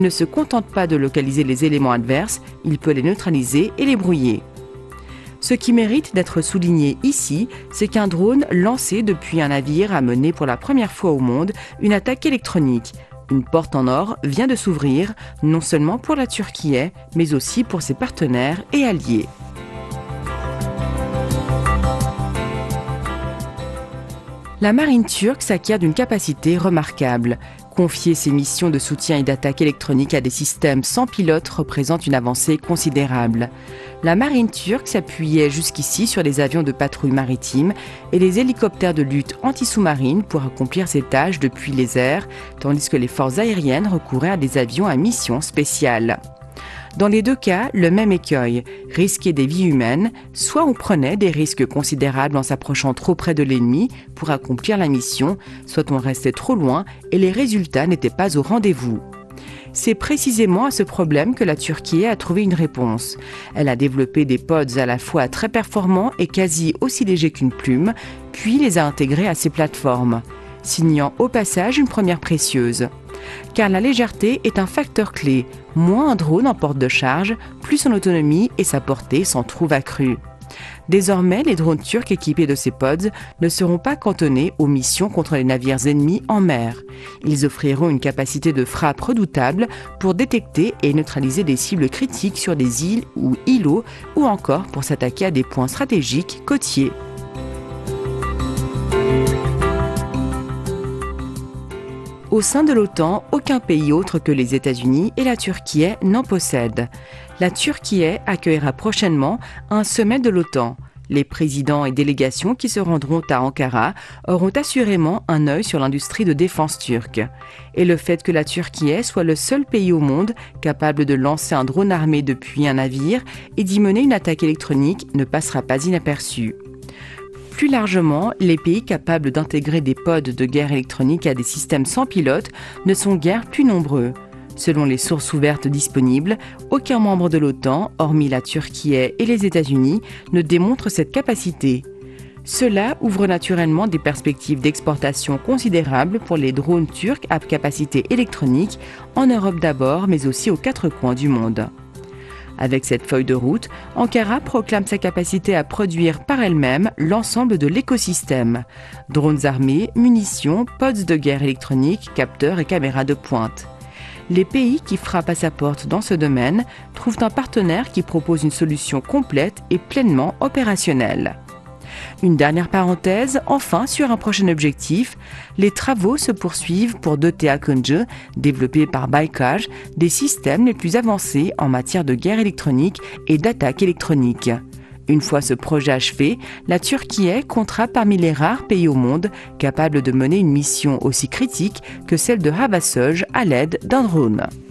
ne se contente pas de localiser les éléments adverses, il peut les neutraliser et les brouiller. Ce qui mérite d'être souligné ici, c'est qu'un drone lancé depuis un navire a mené pour la première fois au monde une attaque électronique. Une porte en or vient de s'ouvrir, non seulement pour la Turquie, mais aussi pour ses partenaires et alliés. La marine turque s'acquiert d'une capacité remarquable. Confier ses missions de soutien et d'attaque électronique à des systèmes sans pilote représente une avancée considérable. La marine turque s'appuyait jusqu'ici sur les avions de patrouille maritime et les hélicoptères de lutte anti-sous-marine pour accomplir ses tâches depuis les airs, tandis que les forces aériennes recouraient à des avions à mission spéciale. Dans les deux cas, le même écueil, risquer des vies humaines, soit on prenait des risques considérables en s'approchant trop près de l'ennemi pour accomplir la mission, soit on restait trop loin et les résultats n'étaient pas au rendez-vous. C'est précisément à ce problème que la Turquie a trouvé une réponse. Elle a développé des pods à la fois très performants et quasi aussi légers qu'une plume, puis les a intégrés à ses plateformes, signant au passage une première précieuse. Car la légèreté est un facteur clé. Moins un drone emporte de charge, plus son autonomie et sa portée s'en trouvent accrues. Désormais, les drones turcs équipés de ces pods ne seront pas cantonnés aux missions contre les navires ennemis en mer. Ils offriront une capacité de frappe redoutable pour détecter et neutraliser des cibles critiques sur des îles ou îlots ou encore pour s'attaquer à des points stratégiques côtiers. Au sein de l'OTAN, aucun pays autre que les États-Unis et la Turquie n'en possède. La Turquie accueillera prochainement un sommet de l'OTAN. Les présidents et délégations qui se rendront à Ankara auront assurément un œil sur l'industrie de défense turque. Et le fait que la Turquie soit le seul pays au monde capable de lancer un drone armé depuis un navire et d'y mener une attaque électronique ne passera pas inaperçu. Plus largement, les pays capables d'intégrer des pods de guerre électronique à des systèmes sans pilote ne sont guère plus nombreux. Selon les sources ouvertes disponibles, aucun membre de l'OTAN, hormis la Turquie et les États-Unis, ne démontre cette capacité. Cela ouvre naturellement des perspectives d'exportation considérables pour les drones turcs à capacité électronique, en Europe d'abord, mais aussi aux quatre coins du monde. Avec cette feuille de route, Ankara proclame sa capacité à produire par elle-même l'ensemble de l'écosystème. Drones armés, munitions, pods de guerre électronique, capteurs et caméras de pointe. Les pays qui frappent à sa porte dans ce domaine trouvent un partenaire qui propose une solution complète et pleinement opérationnelle. Une dernière parenthèse, enfin, sur un prochain objectif, les travaux se poursuivent pour doter Akıncı, développé par Baykar, des systèmes les plus avancés en matière de guerre électronique et d'attaque électronique. Une fois ce projet achevé, la Turquie comptera parmi les rares pays au monde capables de mener une mission aussi critique que celle de Hava Söz à l'aide d'un drone.